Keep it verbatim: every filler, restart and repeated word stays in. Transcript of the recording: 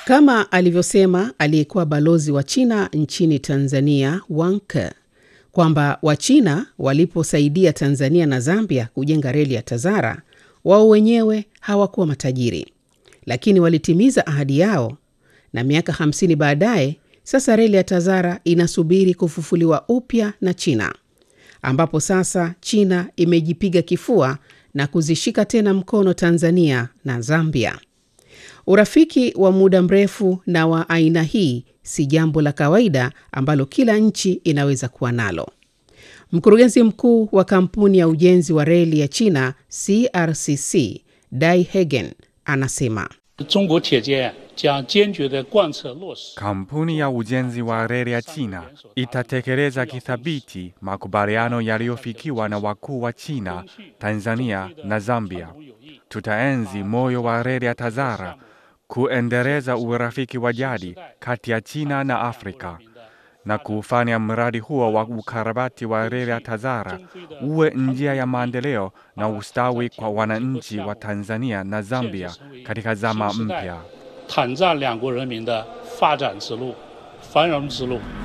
Kama alivyosema aliyekuwa balozi wa China nchini Tanzania, Wang Ke, kwamba Wachina waliposaidia Tanzania na Zambia kujenga reli ya Tazara, wao wenyewe hawakuwa matajiri, lakini walitimiza ahadi yao, na miaka hamsini baadaye, sasa reli ya Tazara inasubiri kufufuliwa upya na China, ambapo sasa China imejipiga kifua na kuzishika tena mkono Tanzania na Zambia. Urafiki wa muda mrefu na wa aina hii si jambo la kawaida ambalo kila nchi inaweza kuwa nalo. Mkurugenzi mkuu wa kampuni ya ujenzi wa reli ya China C R C C, Dai Hegen, anasema kampuni ya ujenzi wa reli ya China itatekeleza kithabiti makubaliano yaliyofikiwa na wakuu wa China, Tanzania na Zambia. Tutaenzi moyo wa reli ya Tazara, kuendeleza urafiki wa jadi kati ya China na Afrika, na kufanya mradi huo wa ukarabati wa reli ya Tazara uwe njia ya maendeleo na ustawi kwa wananchi wa Tanzania na Zambia katika zama mpya.